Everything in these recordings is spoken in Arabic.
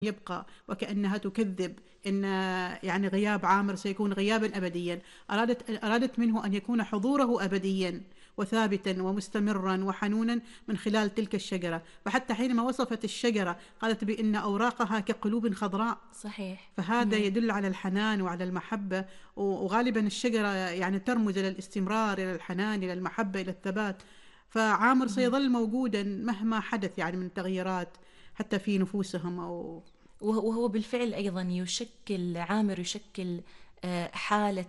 يبقى، وكأنها تكذب أن يعني غياب عامر سيكون غيابا أبديا. أرادت منه أن يكون حضوره أبديا وثابتا ومستمرا وحنونا من خلال تلك الشجرة. فحتى حينما وصفت الشجرة قالت بأن أوراقها كقلوب خضراء. صحيح. فهذا يدل على الحنان وعلى المحبة. وغالبا الشجرة يعني ترمز إلى الاستمرار، إلى الحنان، إلى المحبة، إلى الثبات. فعامر مهم. سيظل موجودا مهما حدث يعني من تغييرات حتى في نفوسهم أو وهو بالفعل أيضا يشكل عامر، يشكل حالة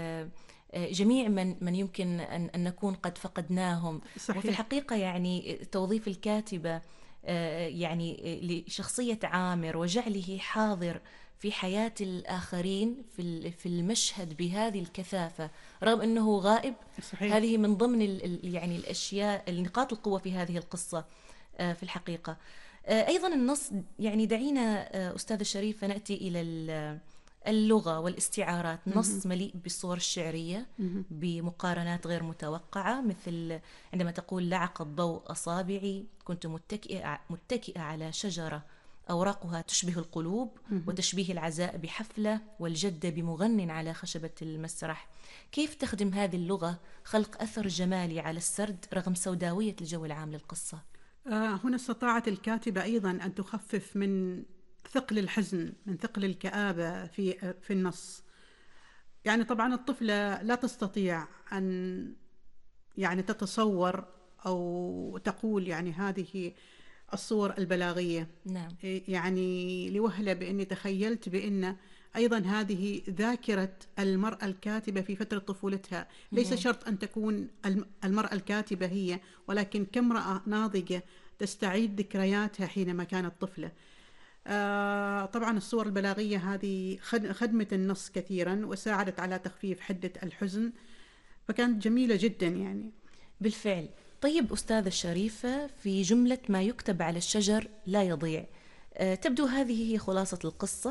جميع من يمكن أن نكون قد فقدناهم. وفي صحيح. الحقيقة يعني توظيف الكاتبة يعني لشخصية عامر وجعله حاضر في حياة الآخرين في المشهد بهذه الكثافة رغم أنه غائب. صحيح. هذه من ضمن يعني الأشياء، نقاط القوة في هذه القصة في الحقيقة. أيضا النص، يعني دعينا أستاذة شريفة نأتي إلى اللغة والاستعارات. مهم. نص مليء بالصور الشعرية مهم. بمقارنات غير متوقعة، مثل عندما تقول: لعق الضوء أصابعي، كنت متكئة على شجرة أوراقها تشبه القلوب، مهم. وتشبيه العزاء بحفلة، والجد بمغن على خشبة المسرح. كيف تخدم هذه اللغة خلق أثر جمالي على السرد رغم سوداوية الجو العام للقصة؟ هنا استطاعت الكاتبة أيضا أن تخفف من ثقل الحزن، من ثقل الكآبة في النص. يعني طبعا الطفلة لا تستطيع أن يعني تتصور أو تقول يعني هذه الصور البلاغية. نعم. يعني لوهلة بأني تخيلت بأن أيضا هذه ذاكرة المرأة الكاتبة في فترة طفولتها. ليس مهم. شرط أن تكون المرأة الكاتبة هي، ولكن كامرأة ناضجة تستعيد ذكرياتها حينما كانت طفلة. طبعا الصور البلاغية هذه خدمت النص كثيرا وساعدت على تخفيف حدة الحزن، فكانت جميلة جدا يعني. بالفعل. طيب أستاذة الشريفة، في جملة ما يكتب على الشجر لا يضيع، تبدو هذه هي خلاصة القصة،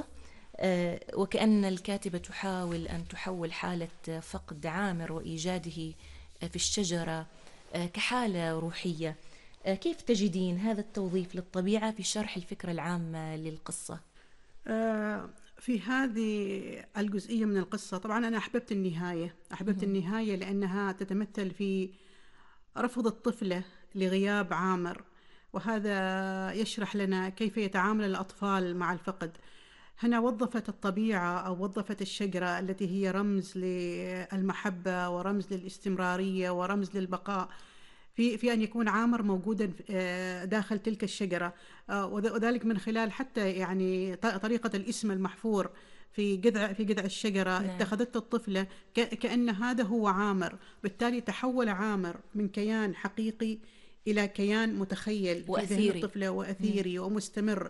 وكأن الكاتبة تحاول أن تحول حالة فقد عامر وإيجاده في الشجرة كحالة روحية. كيف تجدين هذا التوظيف للطبيعة في شرح الفكرة العامة للقصة؟ في هذه الجزئية من القصة طبعا أنا أحببت مهم. النهاية لأنها تتمثل في رفض الطفلة لغياب عامر. وهذا يشرح لنا كيف يتعامل الأطفال مع الفقد. هنا وظفت الطبيعة أو وظفت الشجرة التي هي رمز للمحبة ورمز للاستمرارية ورمز للبقاء في أن يكون عامر موجودا داخل تلك الشجرة. وذلك من خلال حتى يعني طريقة الاسم المحفور في جذع الشجرة. نعم. اتخذته الطفلة كأن هذا هو عامر. بالتالي تحول عامر من كيان حقيقي إلى كيان متخيل في ذهن وأثيري. الطفلة مم. وأثيري ومستمر.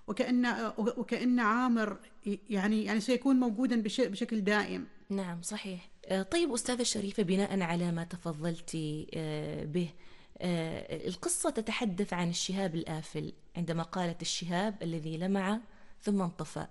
وكأن عامر يعني سيكون موجودا بشكل دائم. نعم صحيح. طيب أستاذة الشريفة، بناء على ما تفضلت به، القصة تتحدث عن الشهاب الآفل، عندما قالت: الشهاب الذي لمع ثم انطفأ.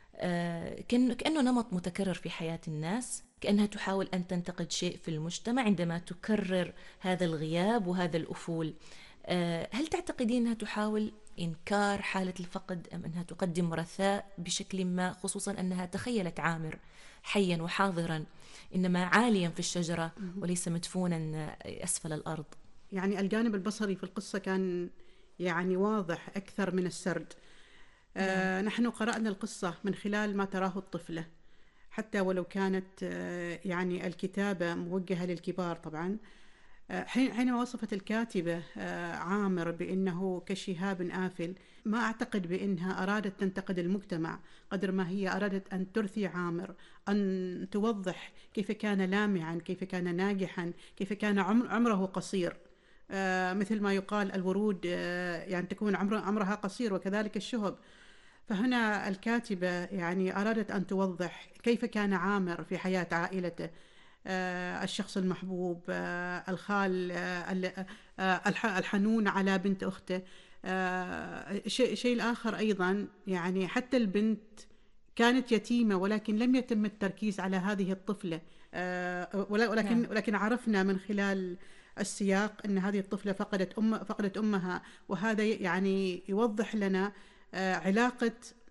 كأنه نمط متكرر في حياة الناس، كأنها تحاول أن تنتقد شيء في المجتمع عندما تكرر هذا الغياب وهذا الأفول. هل تعتقدين أنها تحاول إنكار حالة الفقد، أم أنها تقدم رثاء بشكل ما، خصوصا أنها تخيلت عامر حيا وحاضرا، إنما عاليا في الشجرة وليس مدفونا أسفل الأرض؟ يعني الجانب البصري في القصة كان يعني واضح أكثر من السرد. نعم. نحن قرأنا القصة من خلال ما تراه الطفلة، حتى ولو كانت يعني الكتابة موجهة للكبار طبعا. حينما وصفت الكاتبة عامر بأنه كشهاب آفل، ما أعتقد بأنها أرادت تنتقد المجتمع قدر ما هي أرادت أن ترثي عامر، أن توضح كيف كان لامعا، كيف كان ناجحا، كيف كان عمره قصير. مثل ما يقال الورود يعني تكون عمرها قصير، وكذلك الشهب. فهنا الكاتبة يعني أرادت أن توضح كيف كان عامر في حياة عائلته، الشخص المحبوب، الخال، الحنون على بنت أخته. شيء الآخر أيضا يعني حتى البنت كانت يتيمة، ولكن لم يتم التركيز على هذه الطفلة. نعم. ولكن عرفنا من خلال السياق أن هذه الطفلة فقدت أمها. وهذا يعني يوضح لنا علاقة